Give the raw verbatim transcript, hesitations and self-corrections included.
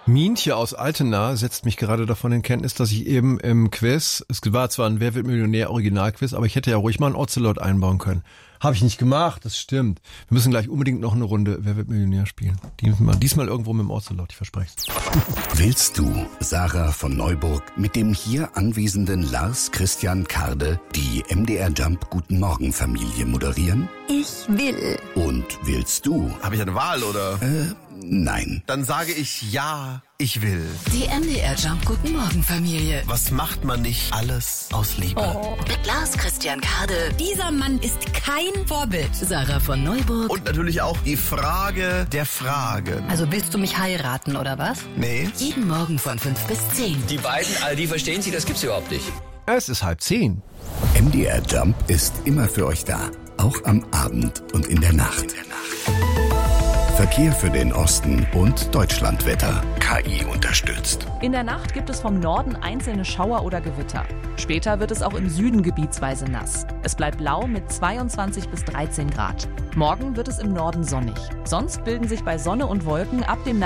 Mientje aus Altena setzt mich gerade davon in Kenntnis, dass ich eben im Quiz, es war zwar ein Wer wird Millionär Originalquiz, aber ich hätte ja ruhig mal einen Ocelot einbauen können. Habe ich nicht gemacht, das stimmt. Wir müssen gleich unbedingt noch eine Runde Wer wird Millionär spielen. Diesmal, diesmal irgendwo mit dem Ocelot, ich verspreche es. Willst du, Sarah von Neuburg, mit dem hier anwesenden Lars Christian Karde die M D R Jump Guten Morgen Familie moderieren? Ich will. Und willst du? Habe ich eine Wahl, oder? Äh, nein. Dann sage ich ja, ich will. Die M D R Jump Guten Morgen Familie. Was macht man nicht alles aus Liebe? Oh. Mit Lars Christian Karde. Dieser Mann ist kein Vorbild. Sarah von Neuburg. Und natürlich auch die Frage der Fragen. Also willst du mich heiraten, oder was? Nee. Jeden Morgen von fünf bis zehn. Die beiden, all die verstehen Sie, das gibt's überhaupt nicht. Es ist halb zehn. M D R Jump ist immer für euch da. Auch am Abend und in der Nacht. Verkehr für den Osten und Deutschlandwetter. K I unterstützt. In der Nacht gibt es vom Norden einzelne Schauer oder Gewitter. Später wird es auch im Süden gebietsweise nass. Es bleibt lau mit zweiundzwanzig bis dreizehn Grad. Morgen wird es im Norden sonnig. Sonst bilden sich bei Sonne und Wolken ab dem